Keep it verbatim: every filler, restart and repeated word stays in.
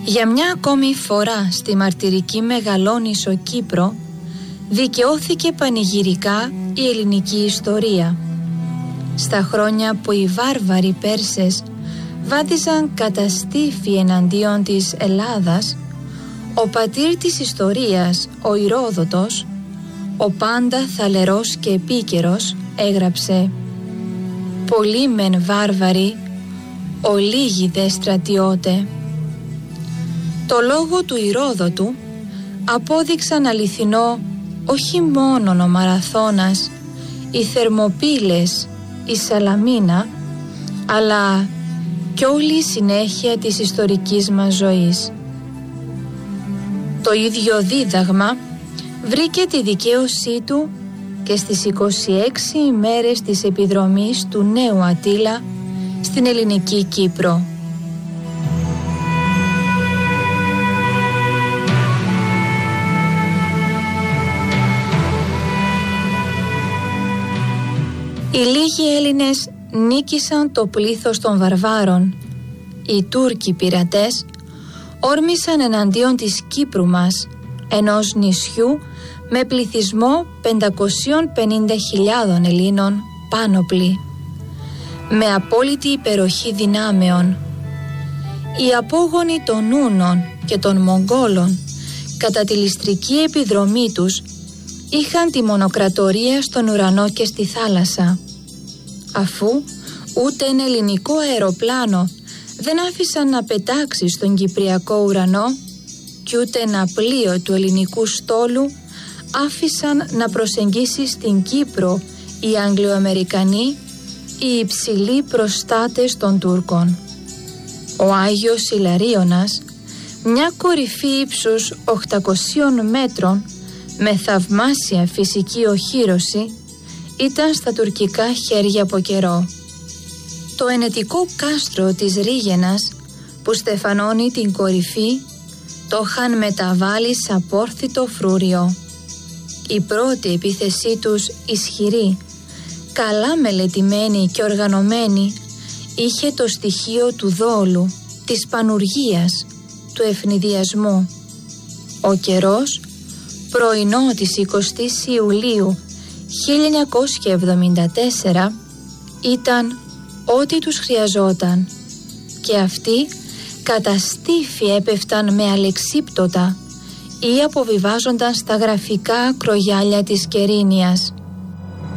Για μια ακόμη φορά στη μαρτυρική Μεγαλόνισσο Κύπρο δικαιώθηκε πανηγυρικά η ελληνική ιστορία. Στα χρόνια που οι βάρβαροι Πέρσες βάδιζαν καταστήφι εναντίον της Ελλάδας, ο πατήρ της ιστορίας, ο Ηρόδοτος, ο πάντα θαλερός και επίκαιρος, έγραψε «Πολλοί μεν βάρβαροι, ολίγοι δε στρατιώτε». Το λόγο του Ηρόδοτου απόδειξαν αληθινό όχι μόνον ο Μαραθώνας, οι Θερμοπύλες, η Σαλαμίνα, αλλά κι όλη η συνέχεια της ιστορικής μας ζωής. Το ίδιο δίδαγμα βρήκε τη δικαίωσή του και στις είκοσι έξι ημέρες της επιδρομής του νέου Ατήλα στην ελληνική Κύπρο. Οι λίγοι Έλληνες νίκησαν το πλήθος των βαρβάρων. Οι Τούρκοι πειρατές όρμησαν εναντίον της Κύπρου μας, ενός νησιού με πληθυσμό πεντακόσιες πενήντα χιλιάδες Ελλήνων πάνωπλοι, με απόλυτη υπεροχή δυνάμεων. Οι απόγονοι των Ούνων και των Μογγόλων κατά τη ληστρική επιδρομή τους είχαν τη μονοκρατορία στον ουρανό και στη θάλασσα, αφού ούτε ένα ελληνικό αεροπλάνο δεν άφησαν να πετάξει στον κυπριακό ουρανό κι ούτε ένα πλοίο του ελληνικού στόλου άφησαν να προσεγγίσει στην Κύπρο οι Αγγλοαμερικανοί, οι υψηλοί προστάτες των Τούρκων. Ο Άγιος Ιλαρίωνας, μια κορυφή ύψους οκτακοσίων μέτρων με θαυμάσια φυσική οχύρωση, ήταν στα τουρκικά χέρια από καιρό. Το ενετικό κάστρο της Ρήγενας που στεφανώνει την κορυφή το είχαν μεταβάλει σ' απόρθητο φρούριο. Η πρώτη επίθεσή τους ισχυρή, καλά μελετημένη και οργανωμένη, είχε το στοιχείο του δόλου, της πανουργίας, του ευνηδιασμού. Ο καιρός, πρωινό της εικοστής Ιουλίου χίλια εννιακόσια εβδομήντα τέσσερα, ήταν ό,τι τους χρειαζόταν και αυτοί καταστήφι έπεφταν με αλεξίπτωτα ή αποβιβάζονταν στα γραφικά ακρογιάλια της Κερίνιας.